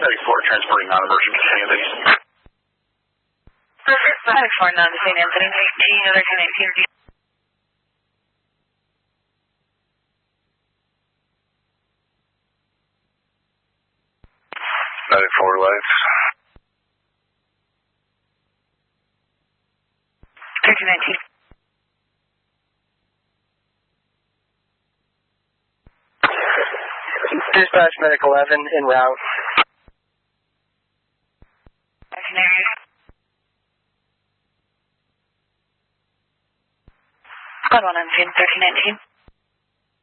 Medic 4 transporting non-emergent to St. Anthony's. Medic 4 non to St. Anthony, 18, other 1018. Medic 4 live. 1319. Dispatch Medic 11 en route. Squad 1 on scene, 1319.